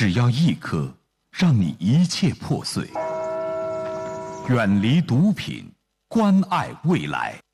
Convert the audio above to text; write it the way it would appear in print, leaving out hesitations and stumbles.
只要一颗，让你一切破碎。远离毒品，关爱未来。